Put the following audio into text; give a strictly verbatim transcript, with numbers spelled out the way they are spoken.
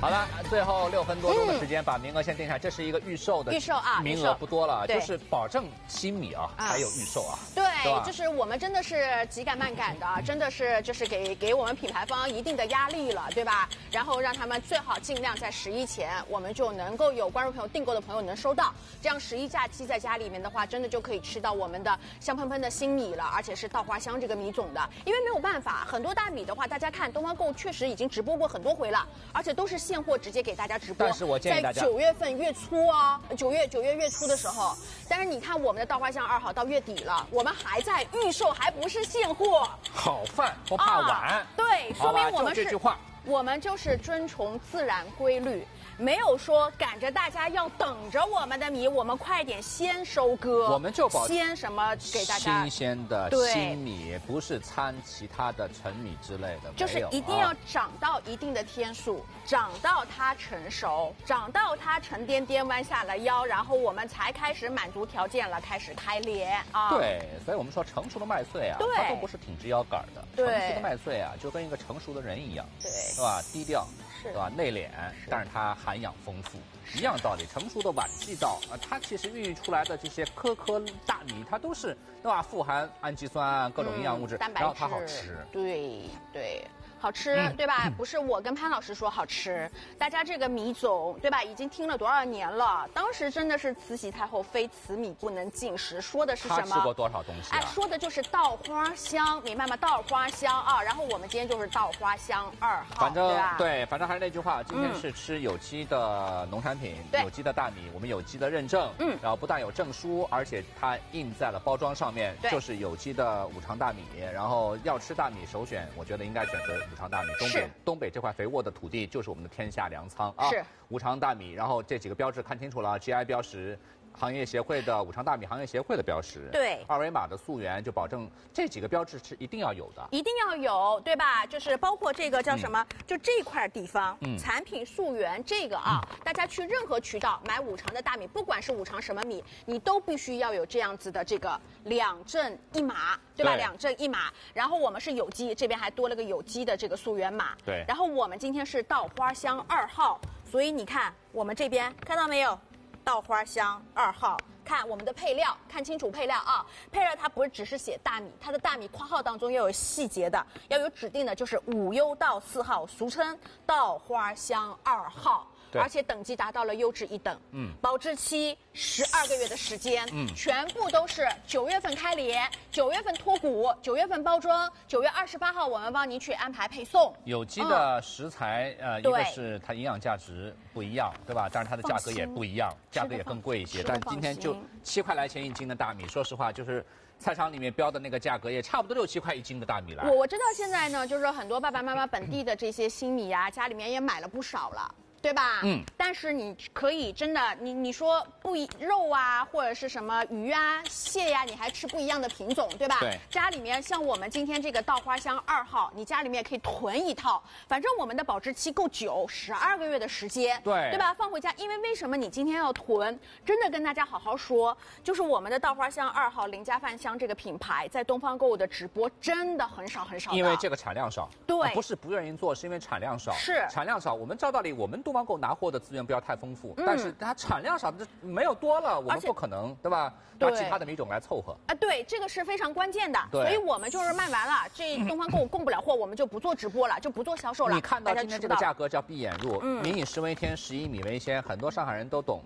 好了，最后六分多钟的时间，把名额先定下。这是一个预售的， 预售啊， 名额不多了， 对就是保证新米啊，还有预售啊。 对，就是我们真的是急赶慢赶的，真的是就是给给我们品牌方一定的压力了，对吧？然后让他们最好尽量在十一前，我们就能够有观众朋友订购的朋友能收到，这样十一假期在家里面的话，真的就可以吃到我们的香喷喷的新米了，而且是稻花香这个米种的。因为没有办法，很多大米的话，大家看东方购物确实已经直播过很多回了，而且都是现货直接给大家直播。 但是我建议大家在九月份月初哦，九月九月月初的时候，但是你看我们的稻花香二号到月底了，我们还在预售，还不是现货。 好饭不怕晚， 啊、对，说明我们是这句话， 我们就是遵从自然规律。没有说赶着大家要等着我们的米，我们快点先收割， 我们就保先什么给大家新鲜的新米，不是掺其他的陈米之类的， 就是一定要长到一定的天数，长到它成熟，长到它沉甸甸弯下了腰，然后我们才开始满足条件了，开始开镰啊。 对，所以我们说成熟的麦穗啊，它都不是挺直腰杆的，成熟的麦穗啊，就跟一个成熟的人一样， 对， 是吧？低调。对吧？内敛，但是它涵养丰富，一样道理。成熟的晚季稻啊，它其实孕育出来的这些颗颗大米，它都是对吧？富含氨基酸、各种营养物质， 嗯、蛋白质， 然后它好吃。 对对。好吃，对吧？不是我跟潘老师说好吃，大家这个米种，对吧？已经听了多少年了？当时真的是慈禧太后非此米不能进食，说的是什么？ 他吃过多少东西、啊？ 哎，说的就是稻花香，明白吗？稻花香啊，然后我们今天就是稻花香二号， 反正对, 对，反正还是那句话，今天是吃有机的农产品，嗯、有机的大米，我们有机的认证，嗯，然后不但有证书，而且它印在了包装上面，就是有机的五常大米。然后要吃大米，首选我觉得应该选择五常大米，东北东北这块肥沃的土地就是我们的天下粮仓啊！ 是五常大米，然后这几个标志看清楚了 ，G I 标识，行业协会的五常大米行业协会的标识， 对， 二维码的溯源，就保证这几个标志是一定要有的， 一定要有，对吧？就是包括这个叫什么，嗯、就这块地方，嗯，产品溯源这个啊，嗯、大家去任何渠道买五常的大米，不管是五常什么米，你都必须要有这样子的这个两证一码，对吧？对两证一码，然后我们是有机，这边还多了个有机的这个溯源码， 对。 然后我们今天是稻花香二号，所以你看我们这边看到没有？稻花香二号，看我们的配料，看清楚配料啊！配料它不是只是写大米，它的大米括号当中要有细节的，要有指定的，就是五优稻四号，俗称稻花香二号。而且等级达到了优质一等，嗯，保质期十二个月的时间，嗯，全部都是九月份开镰，九月份脱谷，九月份包装，九月二十八号我们帮您去安排配送。 有机的食材，嗯、呃，一个是它营养价值不一样，对吧？但是它的价格也不一样，价格也更贵一些。但今天就七块来钱一斤的大米，说实话就是。菜场里面标的那个价格也差不多六七块一斤的大米了。 我我知道现在呢，就是说很多爸爸妈妈本地的这些新米啊，家里面也买了不少了。对吧？嗯，但是你可以真的，你你说不一肉啊，或者是什么鱼啊、蟹呀、啊，你还吃不一样的品种，对吧？ 对。 家里面像我们今天这个稻花香二号，你家里面可以囤一套，反正我们的保质期够久，十二个月的时间， 对， 对吧？放回家，因为为什么你今天要囤？真的跟大家好好说，就是我们的稻花香二号林家饭香这个品牌，在东方购物的直播真的很少很少， 因为这个产量少。 对、 啊，不是不愿意做，是因为产量少。 是产量少，我们照道理我们东方购拿货的资源不要太丰富，嗯、但是它产量少，没有多了，我们不可能，对吧？拿其他的米种来凑合。 啊，对，这个是非常关键的。所以我们就是卖完了，这东方购物供不了货，我们就不做直播了，就不做销售了。 你看到今天这个价格叫闭眼入，嗯、民以食为天，食以米为先，很多上海人都懂。